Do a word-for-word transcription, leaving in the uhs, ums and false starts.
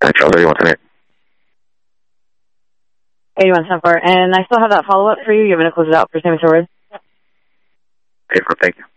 Charles eighty-one ten eight. eighty-one ten four. And I still have that follow-up for you. You want me to close it out for Sammy Torres? Okay, thank you.